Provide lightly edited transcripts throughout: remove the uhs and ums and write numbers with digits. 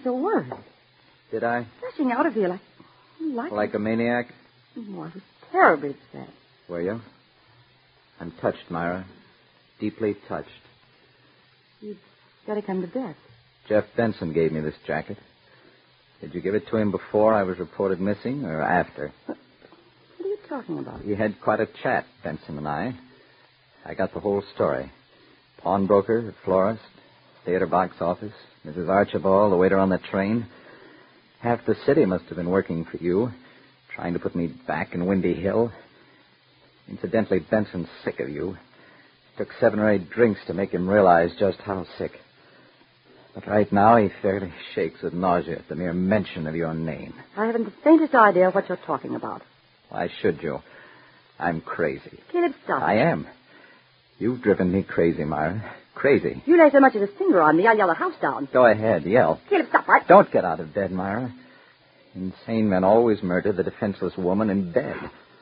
so worried. Did I? Rushing out of here like a maniac? Oh, I was terribly upset. Were you? I'm touched, Myra. Deeply touched. You'd better come to bed. Jeff Benson gave me this jacket. Did you give it to him before I was reported missing or after? What are you talking about? We had quite a chat, Benson and I. I got the whole story. Pawnbroker, florist, theater box office, Mrs. Archibald, the waiter on the train. Half the city must have been working for you, trying to put me back in Windy Hill. Incidentally, Benson's sick of you. It took 7 or 8 drinks to make him realize just how sick. But right now he fairly shakes with nausea at the mere mention of your name. I haven't the faintest idea what you're talking about. Why should you? I'm crazy. Caleb, stop. I am. You've driven me crazy, Myra. Crazy. You lay so much as a finger on me, I'll yell the house down. Go ahead, yell. Caleb, stop. Right? Don't get out of bed, Myra. Insane men always murder the defenseless woman in bed.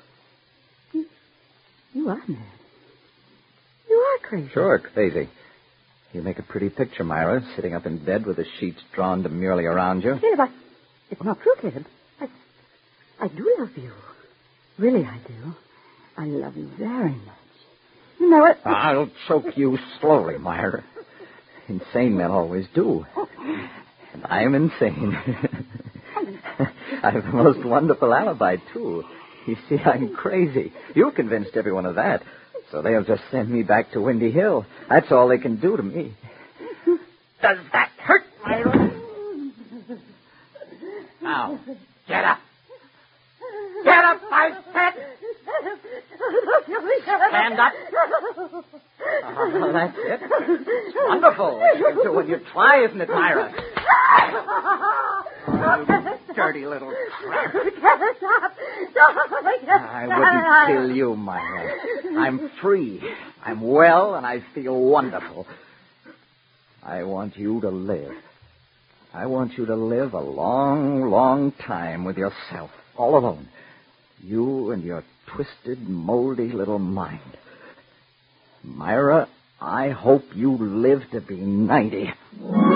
You are mad. You are crazy. Sure, crazy. You make a pretty picture, Myra, sitting up in bed with the sheets drawn demurely around you. Caleb, it's not true, Caleb. I do love you. Really, I do. I love you very much. You know it. I'll choke you slowly, Myra. Insane men always do. And I'm insane. I have the most wonderful alibi, too. You see, I'm crazy. You convinced everyone of that. So they'll just send me back to Windy Hill. That's all they can do to me. Does that hurt, Myra? Now, get up. Get up, I said. Stand up. Oh, that's it. It's wonderful. You can do when you try, isn't it, Myra? Oh, you dirty little crap. I wouldn't kill you, Myra. I'm free. I'm well, and I feel wonderful. I want you to live. I want you to live a long, long time with yourself, all alone. You and your twisted, moldy little mind. Myra, I hope you live to be 90.